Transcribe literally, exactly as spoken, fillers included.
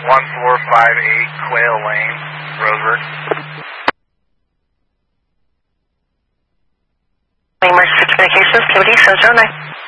one four five eight Quail Lane, Roseburg. Emergency Communications, Activity seven zero nine.